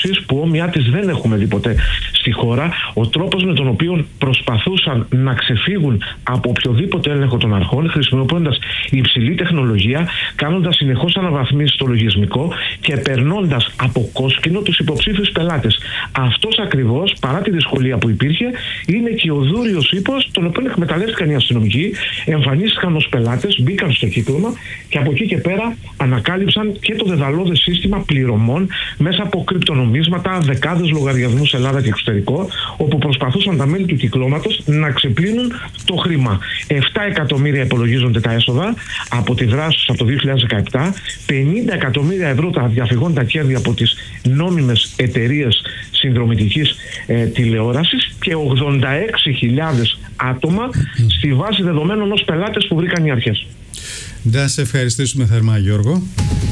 οργάνωσης που όμοιά της δεν έχουμε δει ποτέ στη χώρα. Ο τρόπος με τον οποίο προσπαθούσαν να ξεφύγουν από οποιοδήποτε έλεγχο των αρχών, χρησιμοποιώντας υψηλή τεχνολογία, κάνοντας συνεχώς αναβαθμίσεις στο λογισμικό και περνώντας από κόσκινο τους υποψήφιους πελάτες. Αυτός ακριβώς, παρά τη δυσκολία που υπήρχε, είναι και ο δούριος ύπος, τον οποίο εκμεταλλεύτηκαν οι αστυνομικοί, εμφανίστηκαν ως πελάτες, μπήκαν στο κύκλωμα και από εκεί και πέρα ανακάλυψαν και το δεδαλώδες σύστημα πληρωμών μέσα από κρυπτονομίσματα, δεκάδες λογαριασμούς Ελλάδα και εξωτερικό, όπου προσπαθούσαν τα μέλη του κυκλώματος να ξεπλύνουν το χρήμα. 7 εκατομμύρια υπολογίζονται τα έσοδα από τη δράση τους από το 2017, 50 εκατομμύρια ευρώ τα διαφυγόντα κέρδη από τις νόμιμες εταιρείες συνδρομητικής τηλεόρασης και 86.000 άτομα στη βάση δεδομένων ως πελάτες που βρήκαν οι αρχές. Να σε ευχαριστήσουμε θερμά, Γιώργο.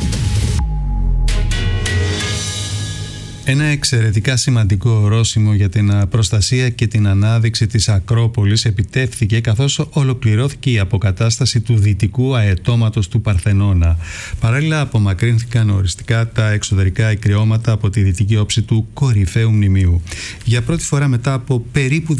Ένα εξαιρετικά σημαντικό ορόσημο για την προστασία και την ανάδειξη της Ακρόπολης επιτεύχθηκε καθώς ολοκληρώθηκε η αποκατάσταση του δυτικού αετώματος του Παρθενώνα. Παράλληλα απομακρύνθηκαν οριστικά τα εξωτερικά ικριώματα από τη δυτική όψη του κορυφαίου μνημείου. Για πρώτη φορά μετά από περίπου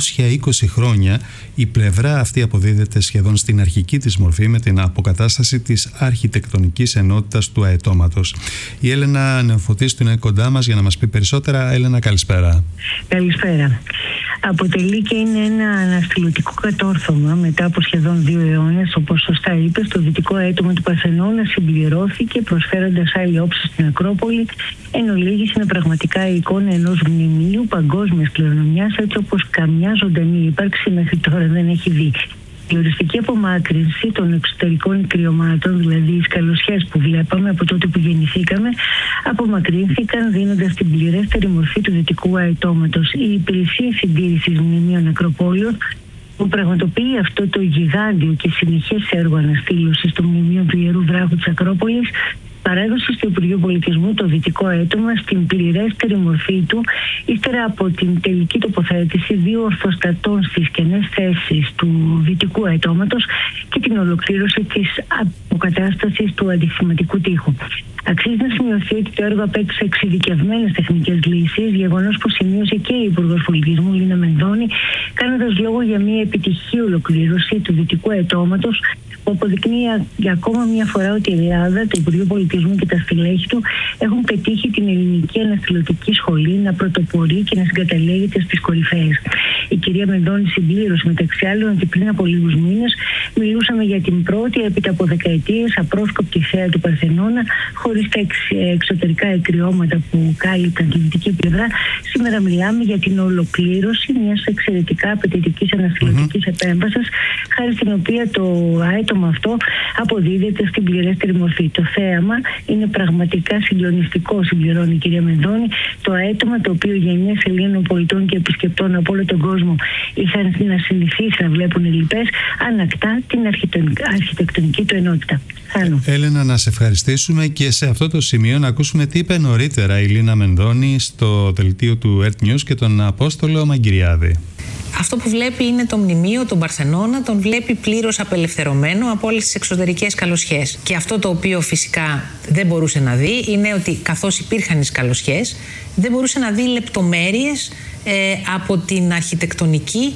220 χρόνια η πλευρά αυτή αποδίδεται σχεδόν στην αρχική της μορφή με την αποκατάσταση της αρχιτεκτονικής ενότητας του αετώματος. Η Έλενα Νεοφωτίστου είναι κοντά μας για να μας πει περισσότερα. Έλενα, καλησπέρα. Καλησπέρα. Αποτελεί και είναι ένα αναστηλωτικό κατόρθωμα μετά από σχεδόν 2 αιώνες, όπως σωστά είπες. Το δυτικό αίτωμα του Παρθενώνα συμπληρώθηκε προσφέροντας άλλη όψη στην Ακρόπολη. Εν ολίγης είναι πραγματικά η εικόνα ενός μνημείου παγκόσμιας κληρονομιάς, έτσι όπως καμιά ζωντανή ύπαρξη μέχρι τώρα δεν έχει δει. Η οριστική απομάκρυνση των εξωτερικών ικριωμάτων, δηλαδή οι σκαλωσιές που βλέπαμε από τότε που γεννηθήκαμε, απομακρύνθηκαν δίνοντας την πληρέστερη μορφή του δυτικού αετώματος. Η υπηρεσία συντήρησης μνημείων Ακροπόλεων, που πραγματοποιεί αυτό το γιγάντιο και συνεχές έργο αναστήλωσης των μνημείων του Ιερού Βράχου της Ακρόπολης, παρέδωσε στο Υπουργείο Πολιτισμού το δυτικό αίτωμα στην πληρέστερη μορφή του, ύστερα από την τελική τοποθέτηση 2 ορθοστατών στις κενές θέσεις του δυτικού αιτώματος και την ολοκλήρωση της αποκατάστασης του αντισηματικού τοίχου. Αξίζει να σημειωθεί ότι το έργο απέκτησε εξειδικευμένες τεχνικές λύσεις, γεγονός που σημείωσε και η Υπουργός Πολιτισμού Λίνα Μενδώνη, κάνοντας λόγο για μια επιτυχή ολοκλήρωση του δυτικού αιτώματος, που αποδεικνύει για ακόμα μια φορά ότι η Ελλάδα, το Υπουργείο Πολιτισμού και τα στελέχη του έχουν πετύχει την ελληνική αναστηλωτική σχολή να πρωτοπορεί και να συγκαταλέγεται στις κορυφαίες. Η κυρία Μενδώνη συμπλήρωσε μεταξύ άλλων ότι πριν από λίγους μήνες μιλούσαμε για την πρώτη έπειτα από δεκαετίες απρόσκοπτη θέα του Παρθενώνα, χωρίς τα εξωτερικά εκκριώματα που κάλυπταν τη δυτική πλευρά. Σήμερα μιλάμε για την ολοκλήρωση μιας εξαιρετικά απαιτητικής αναστηλωτικής επέμβασης, χάρη στην οποία το αέτωμα αυτό αποδίδεται στην πληρέστερη μορφή. Το θέαμα είναι πραγματικά συγκλονιστικό, συμπληρώνει η κυρία Μενδώνη. Το αέτωμα, το οποίο γενιές Ελλήνων πολιτών και επισκεπτών από όλο τον κόσμο είχαν να συνηθίσει να βλέπουν λοιπές, ανακτά την αρχιτεκτονική του ενότητα. Έλενα, να σε ευχαριστήσουμε και σε αυτό το σημείο να ακούσουμε τι είπε νωρίτερα η Λίνα Μενδώνη στο δελτίο του Earth News και τον Απόστολο Μαγκυριάδη. Αυτό που βλέπει είναι το μνημείο, τον Παρθενώνα, τον βλέπει πλήρως απελευθερωμένο από όλες τις εξωτερικές καλοσιές. Και αυτό το οποίο φυσικά δεν μπορούσε να δει είναι ότι καθώς υπήρχαν οι καλοσιές, δεν μπορούσε να δει λεπτομέρειες από την αρχιτεκτονική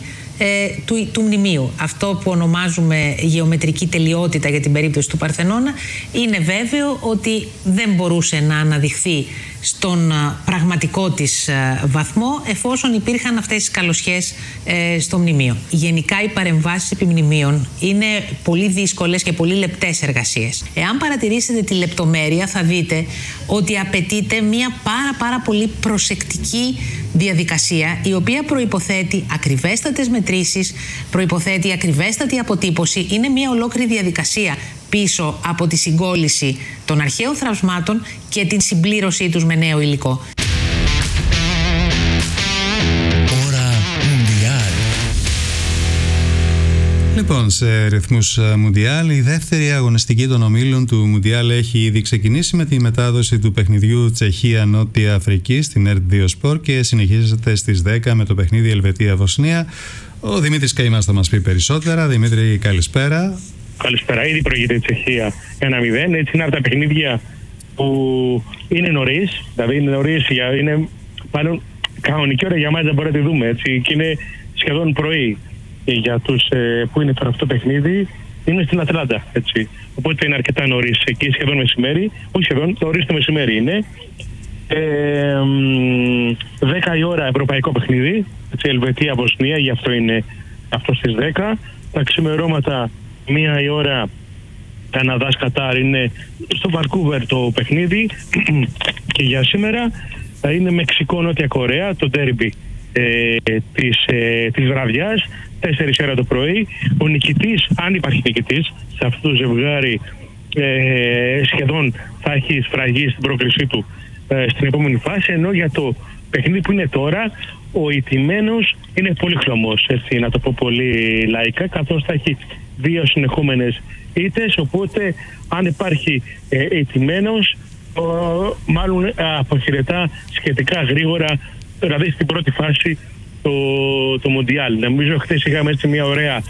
του μνημείου. Αυτό που ονομάζουμε γεωμετρική τελειότητα για την περίπτωση του Παρθενώνα, είναι βέβαιο ότι δεν μπορούσε να αναδειχθεί στον πραγματικό της βαθμό εφόσον υπήρχαν αυτές τις καλοσιές στο μνημείο. Γενικά οι παρεμβάσεις επιμνημείων είναι πολύ δύσκολες και πολύ λεπτές εργασίες. Εάν παρατηρήσετε τη λεπτομέρεια θα δείτε ότι απαιτείται μια πάρα πολύ προσεκτική διαδικασία, η οποία προϋποθέτει ακριβέστατες μετρήσεις, προϋποθέτει ακριβέστατη αποτύπωση. Είναι μια ολόκληρη διαδικασία πίσω από τη συγκόλληση των αρχαίων θραυσμάτων και την συμπλήρωσή τους με νέο υλικό. Λοιπόν, σε ρυθμούς Μουντιάλ, η δεύτερη αγωνιστική των ομίλων του Μουντιάλ έχει ήδη ξεκινήσει με τη μετάδοση του παιχνιδιού Τσεχία-Νότια Αφρική στην RT2 Sport και συνεχίζεται στις 10 με το παιχνίδι Ελβετία-Βοσνία. Ο Δημήτρης Καημάς θα μας πει περισσότερα. Δημήτρη, καλησπέρα. Καλησπέρα. Ήδη προηγείται η Τσεχία 1-0. Έτσι είναι από τα παιχνίδια που είναι νωρίς, δηλαδή είναι νωρίς, είναι πάνω κανονική ώρα για μας να μπορούμε να τη δούμε, έτσι, και είναι σχεδόν πρωί για τους που είναι τώρα αυτό το παιχνίδι, είναι στην Ατλάντα, έτσι. Οπότε είναι αρκετά νωρίς, εκεί σχεδόν μεσημέρι, όχι σχεδόν, νωρίς το μεσημέρι είναι. 10 η ώρα ευρωπαϊκό παιχνίδι, έτσι, Ελβετία-Βοσνία, γι' αυτό είναι αυτό στις 10. Τα ξημερώματα 1 η ώρα Καναδάς-Κατάρ είναι στο Βανκούβερ το παιχνίδι και για σήμερα θα είναι Μεξικό-Νότια Κορέα, το ντέρμπι της βραδιάς, 4 η ώρα το πρωί. Ο νικητής, αν υπάρχει νικητής σε αυτό το ζευγάρι, σχεδόν θα έχει σφραγίσει στην πρόκρισή του στην επόμενη φάση, ενώ για το παιχνίδι που είναι τώρα ο ηττημένος είναι πολύ χλωμός, έτσι, να το πω πολύ λαϊκά, καθώς θα έχει 2 συνεχόμενες ήττες, οπότε αν υπάρχει ηττημένος μάλλον αποχαιρετά σχετικά γρήγορα, δηλαδή στην πρώτη φάση το Μοντιάλ. Νομίζω χθες είχαμε έτσι μια ωραία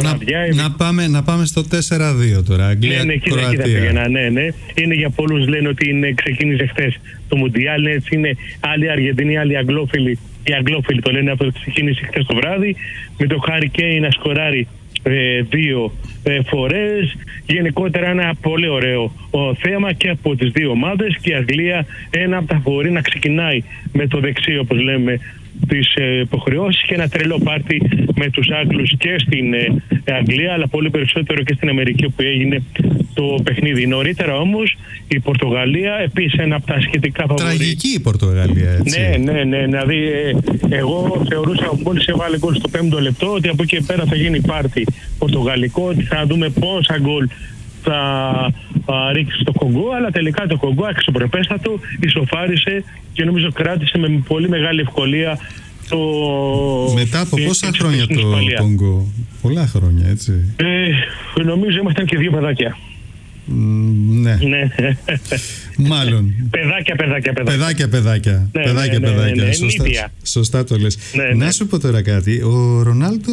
να πάμε στο 4-2 τώρα, Αγγλία-Κροατία. Ναι. Είναι για πολλούς λένε ότι ξεκίνησε χθες το Μοντιάλ, έτσι είναι άλλοι Αργεντινοί, άλλοι Αγγλόφιλοι. Οι Αγγλόφιλοι το λένε από το ξεκίνησε χθες το βράδυ, με το Χάρι Κέιν να σκοράρει 2 φορές. Γενικότερα ένα πολύ ωραίο θέμα και από τις δύο ομάδες, και η Αγγλία ένα από τα μπορεί να ξεκινάει με το δεξί, όπως λέμε, τις υποχρεώσεις, και ένα τρελό πάρτι με τους Άγγλους και στην Αγγλία, αλλά πολύ περισσότερο και στην Αμερική, όπου έγινε το παιχνίδι. Νωρίτερα όμως η Πορτογαλία, επίσης ένα από τα σχετικά φαβορί. Τραγική η Πορτογαλία, έτσι. Ναι. Δηλαδή εγώ θεωρούσα μόλις έβαλε γκολ στο 5ο λεπτό ότι από εκεί πέρα θα γίνει πάρτι πορτογαλικό, ότι θα δούμε πόσα γκολ θα ρίξει στο Κονγκό, αλλά τελικά το Κονγκό αξιοπρεπέστατο ισοφάρισε και νομίζω κράτησε με πολύ μεγάλη ευκολία το... Μετά από πόσα χρόνια το Κονγκό? Πολλά χρόνια, έτσι. Νομίζω ήμασταν και 2 παιδάκια. Ναι. Μάλλον. Παιδάκια. Σωστά το λες. Να σου πω τώρα κάτι. Ο Ρονάλντο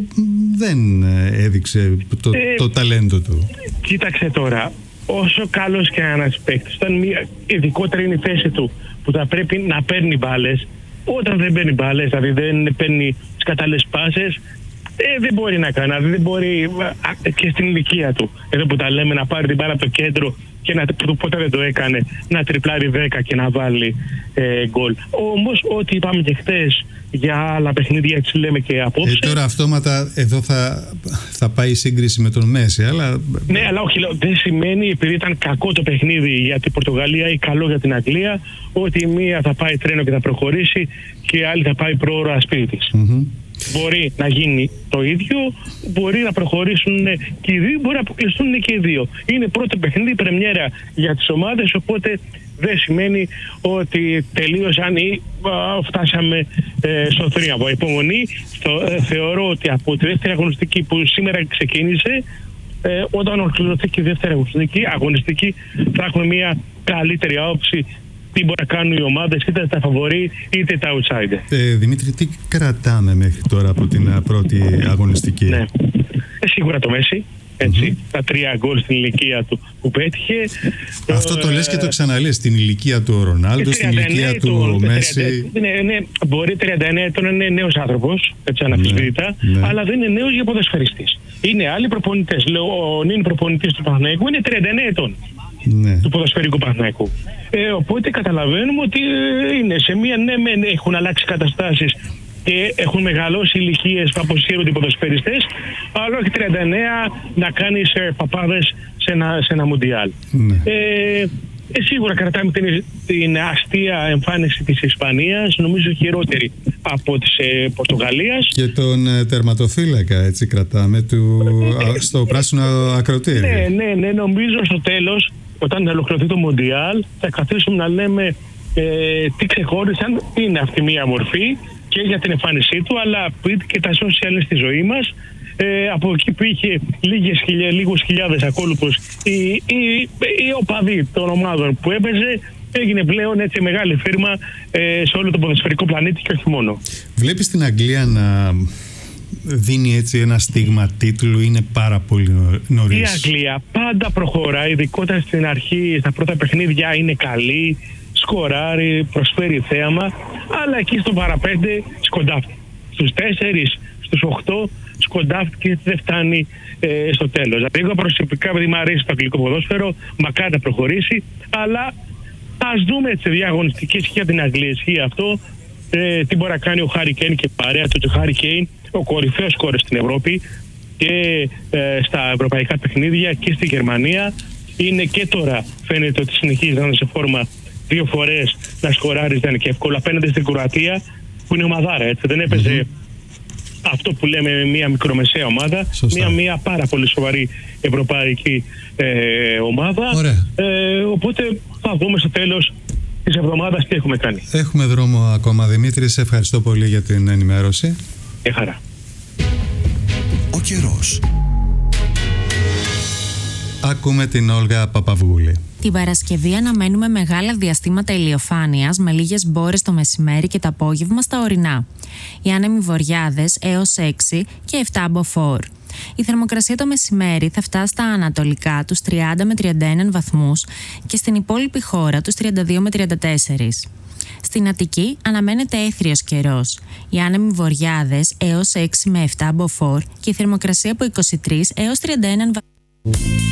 δεν έδειξε το ταλέντο του. Κοίταξε τώρα, όσο καλός και ένας παίκτης, ειδικότερα είναι η θέση του που θα πρέπει να παίρνει μπάλες, όταν δεν παίρνει μπάλες, δηλαδή δεν παίρνει τις κατάλληλες πάσες, δεν μπορεί να κάνει, δεν μπορεί και στην ηλικία του. Εδώ που τα λέμε, να πάρει την μπάλα από το κέντρο και ποτέ δεν το έκανε, να τριπλάρει 10 και να βάλει γκολ. Όμως, ό,τι είπαμε και χτες για άλλα παιχνίδια, έτσι λέμε και απόψε. Τώρα αυτόματα εδώ θα πάει η σύγκριση με τον Μέση, αλλά... Ναι, αλλά όχι, δεν σημαίνει, επειδή ήταν κακό το παιχνίδι για την Πορτογαλία ή καλό για την Αγγλία, ότι η μία θα πάει τρένο και θα προχωρήσει και η άλλη θα πάει προώρα σπίτι της. Μπορεί να γίνει το ίδιο, μπορεί να προχωρήσουν και οι δύο, μπορεί να αποκλειστούν και οι δύο. Είναι πρώτο παιχνίδι, πρεμιέρα για τις ομάδες, οπότε δεν σημαίνει ότι τελείωσαν ή φτάσαμε στο θρίαμβο. Υπομονή, θεωρώ ότι από τη δεύτερη αγωνιστική που σήμερα ξεκίνησε, όταν ολοκληρωθεί και η δεύτερη αγωνιστική θα έχουμε μια καλύτερη άποψη τι μπορεί να κάνουν οι ομάδες, είτε τα φαβορί είτε τα outsider. Δημήτρη, τι κρατάμε μέχρι τώρα από την πρώτη αγωνιστική? Ναι. Σίγουρα το Μέση. Έτσι, τα 3 γκολ στην ηλικία του που πέτυχε. Αυτό το λες και το ξαναλες, στην ηλικία του ο Ρονάλντο, στην ηλικία του Μέση. Ναι, μπορεί 39 ετών να είναι νέος άνθρωπος, έτσι αναμφισβήτητα, αλλά δεν είναι νέος για ποδοσφαιριστής. Είναι άλλοι προπονητές. Ο νυν προπονητής του Παναθηναϊκού είναι 39 ετών. Ναι. Του ποδοσφαιρικού Παναθηναϊκού. Οπότε καταλαβαίνουμε ότι είναι σε μία, έχουν αλλάξει καταστάσεις και έχουν μεγαλώσει ηλικίες που αποσύρονται οι ποδοσφαιριστές, αλλά όχι 39 να κάνεις παπάδες σε ένα Μουντιάλ. Ναι. Σίγουρα κρατάμε την αστεία εμφάνιση της Ισπανίας, νομίζω χειρότερη από της Πορτογαλίας. Και τον τερματοφύλακα, έτσι κρατάμε, στο πράσινο ακροτήρι. Ναι, νομίζω στο τέλος, όταν ολοκληρωθεί το Μουντιάλ, θα καθίσουμε να λέμε τι ξεχώρισαν, είναι αυτή μία μορφή και για την εμφάνισή του, αλλά και τα social στη ζωή μας. Από εκεί που είχε λίγους χιλιάδες ακόλουθους οι οπαδοί των ομάδων που έπαιζε, έγινε πλέον έτσι μεγάλη φίρμα σε όλο το ποδοσφαιρικό πλανήτη και όχι μόνο. Βλέπεις την Αγγλία δίνει έτσι ένα στίγμα τίτλου, είναι πάρα πολύ νωρίς. Η Αγγλία πάντα προχωράει, ειδικότερα στην αρχή, στα πρώτα παιχνίδια είναι καλή, σκοράρει, προσφέρει θέαμα, αλλά εκεί στο παραπέντε σκοντάφτει. Στους 4, στους 8 σκοντάφτει και δεν φτάνει στο τέλος. Δηλαδή, εγώ προσωπικά, επειδή μου αρέσει το αγγλικό ποδόσφαιρο, μακάρι να προχωρήσει, αλλά ας δούμε τις διαγωνιστικές για την Αγγλία. Ισχύει αυτό. Τι μπορεί να κάνει ο Χάρι Κέιν και παρέα του. Ο Χάρι Κέιν, ο κορυφαίος σκόρερ στην Ευρώπη και στα ευρωπαϊκά παιχνίδια και στη Γερμανία. Είναι και τώρα φαίνεται ότι συνεχίζει να είναι σε φόρμα 2 φορές να σκοράρει, δεν είναι και εύκολο. Απέναντι στην Κροατία που είναι ομαδάρα, έτσι. Δεν έπαιζε αυτό που λέμε μια μικρομεσαία ομάδα, μια πάρα πολύ σοβαρή ευρωπαϊκή ομάδα. Οπότε θα δούμε στο τέλος της εβδομάδας τι έχουμε κάνει. Έχουμε δρόμο ακόμα, Δημήτρη. Σε ευχαριστώ πολύ για την ενημέρωση. Και χαρά. Ο καιρός. Ακούμε την Όλγα Παπαυγούλη. Την Παρασκευή αναμένουμε μεγάλα διαστήματα ηλιοφάνειας με λίγες μπόρες το μεσημέρι και το απόγευμα στα ορεινά. Οι άνεμοι βοριάδες έως 6 και 7 μποφόρ. Η θερμοκρασία το μεσημέρι θα φτάσει στα ανατολικά τους 30 με 31 βαθμούς και στην υπόλοιπη χώρα τους 32 με 34. Στην Αττική αναμένεται έθριος καιρός. Οι άνεμοι βοριάδες έως 6 με 7 μποφόρ και η θερμοκρασία από 23 έως 31 βαθμούς.